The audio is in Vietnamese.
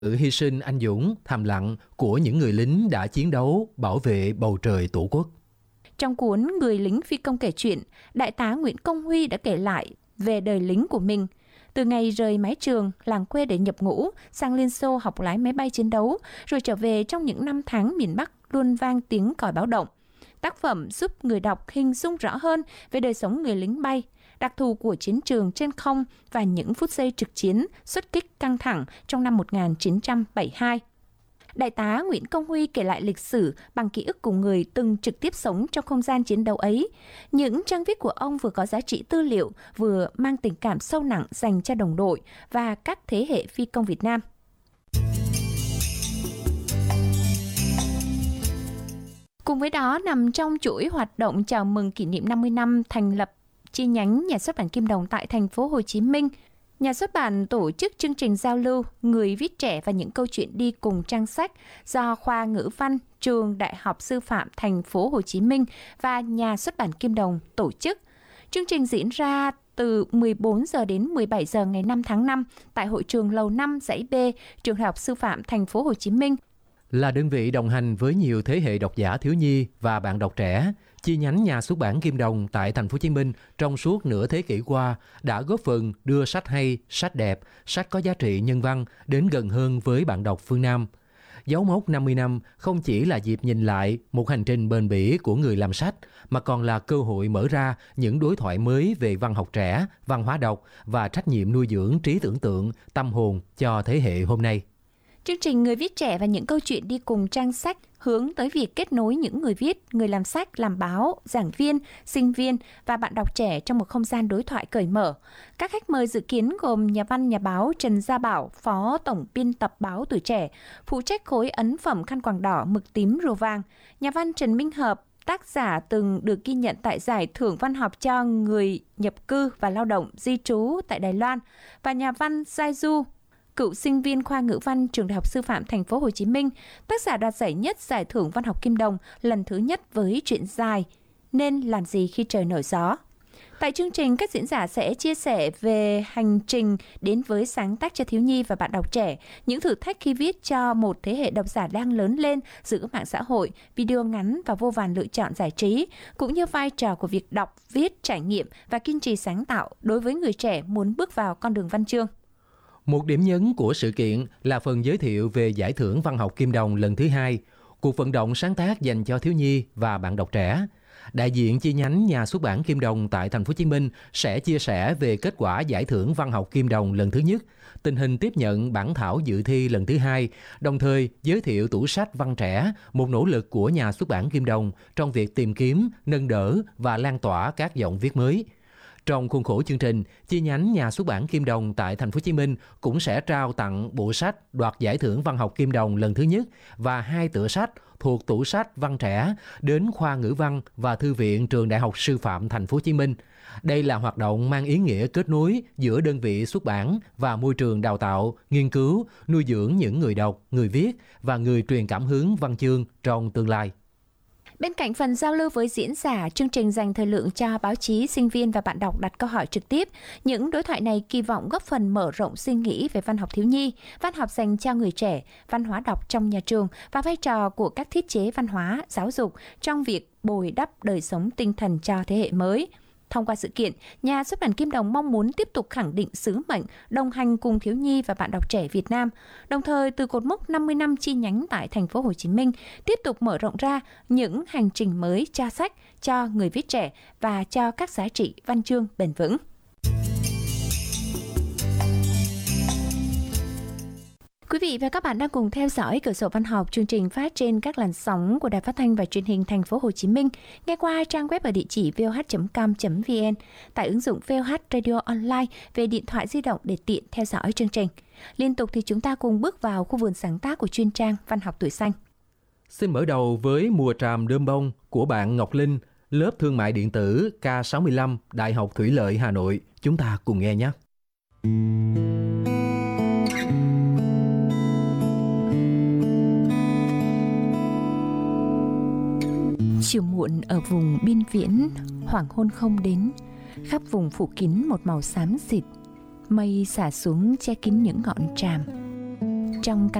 Sự hy sinh anh dũng, thầm lặng của những người lính đã chiến đấu bảo vệ bầu trời Tổ quốc. Trong cuốn Người lính phi công kể chuyện, Đại tá Nguyễn Công Huy đã kể lại về đời lính của mình. Từ ngày rời mái trường, làng quê để nhập ngũ, sang Liên Xô học lái máy bay chiến đấu, rồi trở về trong những năm tháng miền Bắc luôn vang tiếng còi báo động. Tác phẩm giúp người đọc hình dung rõ hơn về đời sống người lính bay, đặc thù của chiến trường trên không và những phút giây trực chiến, xuất kích căng thẳng trong năm 1972. Đại tá Nguyễn Công Huy kể lại lịch sử bằng ký ức của người từng trực tiếp sống trong không gian chiến đấu ấy. Những trang viết của ông vừa có giá trị tư liệu, vừa mang tình cảm sâu nặng dành cho đồng đội và các thế hệ phi công Việt Nam. Cùng với đó, nằm trong chuỗi hoạt động chào mừng kỷ niệm 50 năm thành lập chi nhánh Nhà xuất bản Kim Đồng tại thành phố Hồ Chí Minh, Nhà xuất bản tổ chức chương trình giao lưu Người viết trẻ và những câu chuyện đi cùng trang sách do Khoa Ngữ văn Trường Đại học Sư phạm thành phố Hồ Chí Minh và Nhà xuất bản Kim Đồng tổ chức. Chương trình diễn ra từ 14 giờ đến 17 giờ ngày 5 tháng 5 tại hội trường Lầu 5 dãy B, Trường Đại học Sư phạm thành phố Hồ Chí Minh. Là đơn vị đồng hành với nhiều thế hệ độc giả thiếu nhi và bạn đọc trẻ, chi nhánh Nhà xuất bản Kim Đồng tại thành phố Hồ Chí Minh trong suốt nửa thế kỷ qua đã góp phần đưa sách hay, sách đẹp, sách có giá trị nhân văn đến gần hơn với bạn đọc phương Nam. Dấu mốc 50 năm không chỉ là dịp nhìn lại một hành trình bền bỉ của người làm sách, mà còn là cơ hội mở ra những đối thoại mới về văn học trẻ, văn hóa đọc và trách nhiệm nuôi dưỡng trí tưởng tượng, tâm hồn cho thế hệ hôm nay. Chương trình Người viết trẻ và những câu chuyện đi cùng trang sách hướng tới việc kết nối những người viết, người làm sách, làm báo, giảng viên, sinh viên và bạn đọc trẻ trong một không gian đối thoại cởi mở. Các khách mời dự kiến gồm nhà văn, nhà báo Trần Gia Bảo, Phó Tổng biên tập báo Tuổi Trẻ, phụ trách khối ấn phẩm khăn quàng đỏ, mực tím, rùa vàng, nhà văn Trần Minh Hợp, tác giả từng được ghi nhận tại giải thưởng văn học cho người nhập cư và lao động di trú tại Đài Loan, và nhà văn Giai Du, cựu sinh viên khoa ngữ văn Trường Đại học Sư phạm thành phố Hồ Chí Minh, tác giả đoạt giải nhất giải thưởng văn học Kim Đồng lần thứ nhất với truyện dài Nên làm gì khi trời nổi gió. Tại chương trình, các diễn giả sẽ chia sẻ về hành trình đến với sáng tác cho thiếu nhi và bạn đọc trẻ, những thử thách khi viết cho một thế hệ độc giả đang lớn lên giữa mạng xã hội, video ngắn và vô vàn lựa chọn giải trí, cũng như vai trò của việc đọc, viết, trải nghiệm và kiên trì sáng tạo đối với người trẻ muốn bước vào con đường văn chương. Một điểm nhấn của sự kiện là phần giới thiệu về Giải thưởng Văn học Kim Đồng lần thứ 2, cuộc vận động sáng tác dành cho thiếu nhi và bạn đọc trẻ. Đại diện chi nhánh Nhà xuất bản Kim Đồng tại thành phố Hồ Chí Minh sẽ chia sẻ về kết quả Giải thưởng Văn học Kim Đồng lần thứ nhất, tình hình tiếp nhận bản thảo dự thi lần thứ 2, đồng thời giới thiệu tủ sách văn trẻ, một nỗ lực của Nhà xuất bản Kim Đồng trong việc tìm kiếm, nâng đỡ và lan tỏa các giọng viết mới. Trong khuôn khổ chương trình, chi nhánh Nhà xuất bản Kim Đồng tại thành phố Hồ Chí Minh cũng sẽ trao tặng bộ sách đoạt Giải thưởng Văn học Kim Đồng lần thứ nhất và 2 tựa sách thuộc tủ sách văn trẻ đến Khoa Ngữ văn và Thư viện Trường Đại học Sư phạm thành phố Hồ Chí Minh. Đây là hoạt động mang ý nghĩa kết nối giữa đơn vị xuất bản và môi trường đào tạo, nghiên cứu, nuôi dưỡng những người đọc, người viết và người truyền cảm hứng văn chương trong tương lai. Bên cạnh phần giao lưu với diễn giả, chương trình dành thời lượng cho báo chí, sinh viên và bạn đọc đặt câu hỏi trực tiếp. Những đối thoại này kỳ vọng góp phần mở rộng suy nghĩ về văn học thiếu nhi, văn học dành cho người trẻ, văn hóa đọc trong nhà trường và vai trò của các thiết chế văn hóa, giáo dục trong việc bồi đắp đời sống tinh thần cho thế hệ mới. Thông qua sự kiện, Nhà xuất bản Kim Đồng mong muốn tiếp tục khẳng định sứ mệnh đồng hành cùng thiếu nhi và bạn đọc trẻ Việt Nam, đồng thời từ cột mốc 50 năm chi nhánh tại thành phố Hồ Chí Minh tiếp tục mở rộng ra những hành trình mới cho sách, cho người viết trẻ và cho các giá trị văn chương bền vững. Quý vị và các bạn đang cùng theo dõi Cửa sổ Văn học, chương trình phát trên các làn sóng của Đài Phát thanh và Truyền hình Thành phố Hồ Chí Minh, nghe qua trang web ở địa chỉ voh.com.vn, tại ứng dụng VOH Radio Online về điện thoại di động để tiện theo dõi chương trình. Liên tục thì chúng ta cùng bước vào khu vườn sáng tác của chuyên trang Văn học tuổi xanh. Xin mở đầu với Mùa tràm đơm bông của bạn Ngọc Linh, lớp thương mại điện tử K65, Đại học Thủy lợi Hà Nội. Chúng ta cùng nghe nhé. Chiều muộn ở vùng biên viễn, hoàng hôn không đến, khắp vùng phủ kín một màu xám xịt, mây xả xuống che kín những ngọn tràm. trong